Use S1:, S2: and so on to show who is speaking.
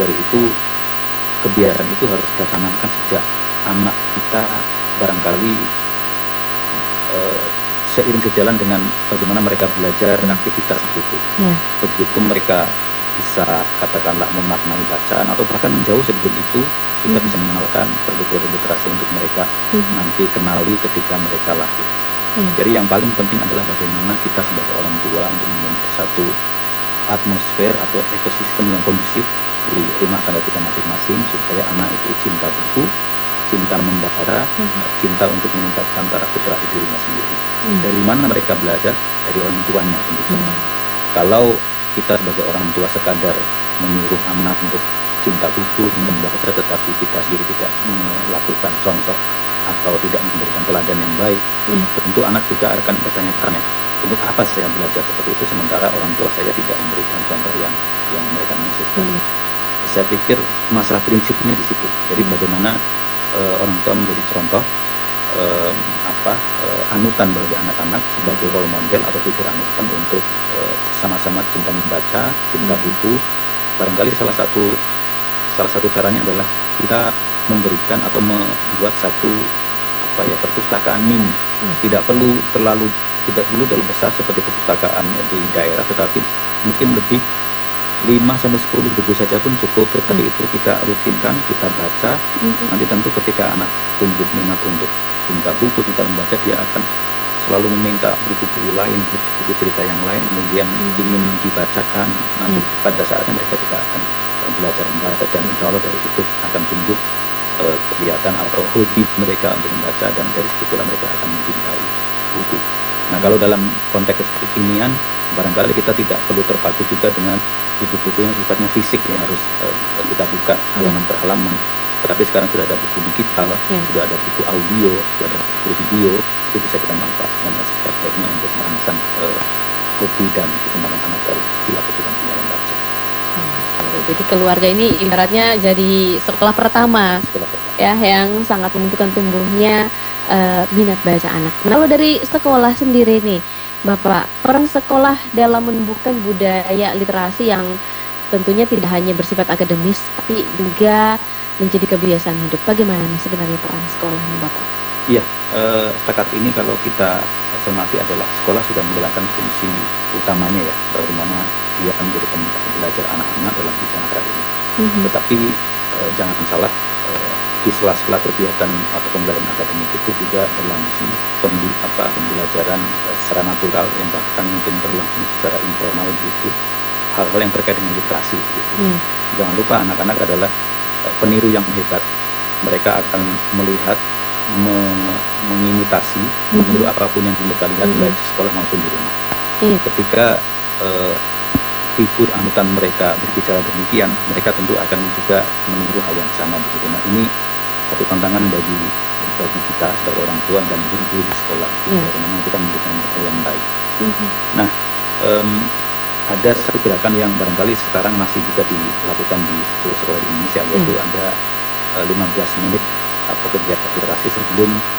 S1: dari itu kebiasaan itu harus kita tanamkan sejak anak kita barangkali eh, seiring sejalan dengan bagaimana mereka belajar aktivitas begitu.
S2: Ya.
S1: Begitu mereka bisa katakanlah memaknai bacaan atau bahkan jauh sebelum itu kita bisa mengenalkan produk-produk literasi untuk mereka nanti kenali ketika mereka lahir. Jadi yang paling penting adalah bagaimana kita sebagai orang tua untuk membentuk satu atmosfer atau ekosistem yang kondusif di rumah tangga kita masing-masing supaya anak itu cinta buku, cinta membaca, cinta untuk meningkatkan taraf literasi dirinya sendiri. Dari mana mereka belajar? Dari orang tuanya tentu saja. Kalau kita sebagai orang tua sekadar menyuruh anak untuk cinta buku, cinta membaca, tetapi kita sendiri tidak melakukan contoh atau tidak memberikan teladan yang baik, tentu anak juga akan bertanya-tanya, untuk apa saya belajar seperti itu sementara orang tua saya tidak memberikan contoh yang mereka maksudkan. Saya pikir masalah prinsipnya di situ. Jadi bagaimana orang tua menjadi contoh anutan bagi anak-anak sebagai role model atau figur anutan untuk sama-sama cinta membaca, cinta buku. Barangkali salah satu caranya adalah kita memberikan atau membuat satu perpustakaan mini. Tidak perlu terlalu besar seperti perpustakaan di daerah, tetapi mungkin lebih 5-10 buku saja pun cukup. Tetapi itu kita rutinkan, kita baca. Nanti tentu ketika anak tumbuh minat untuk cinta buku, cinta membaca, dia akan selalu meminta buku-buku lain, buku cerita yang lain, kemudian ingin dibacakan. Nanti pada saatnya mereka juga akan belajar membaca, dan insya Allah dari situ akan tumbuh kelihatan atau hobi mereka untuk membaca, dan dari situ pula mereka akan mencintai buku. Nah, kalau dalam konteks kekinian, barangkali kita tidak perlu terpaku juga dengan buku-buku yang sifatnya fisik yang harus kita buka halaman per halaman. Tetapi sekarang sudah ada buku digital, sudah ada buku audio, sudah ada buku video, itu bisa kita manfaatkan sebaiknya untuk merangsang hobi dan perkembangan anak dari dilakukan dengan baca.
S2: Jadi keluarga ini ibaratnya jadi sekolah pertama, ya, yang sangat menentukan tumbuhnya minat baca anak. Nah, kalau dari sekolah sendiri nih, Bapak, peran sekolah dalam menumbuhkan budaya literasi yang tentunya tidak hanya bersifat akademis, tapi juga menjadi kebiasaan hidup. Bagaimana sebenarnya peran sekolah nih, Bapak?
S1: Iya, setakat ini kalau kita cermati adalah sekolah sudah menjalankan fungsi utamanya ya, bagaimana dia akan menjadi tempat belajar anak-anak dalam bidang akademik. Tetapi jangan salah, di sela-sela kegiatan atau pembelajaran akademik itu juga berlangsung pembelajaran secara natural yang bahkan mungkin berlangsung secara informal gitu, hal-hal yang terkait dengan literasi gitu. Jangan lupa anak-anak adalah peniru yang hebat. Mereka akan melihat, mengimitasi, meniru apapun yang mereka lihat baik di sekolah maupun di rumah. Ketika figur anutan mereka berbicara demikian, mereka tentu akan juga meniru hal yang sama begitu. Nah, ini satu tantangan bagi kita sebagai orang tua dan guru di sekolah, bagaimana kita memberikan mereka yang baik. Nah, ada satu gerakan yang barangkali sekarang masih juga dilakukan di sekolah di Indonesia, yaitu ada 15 menit atau kegiatan literasi sebelum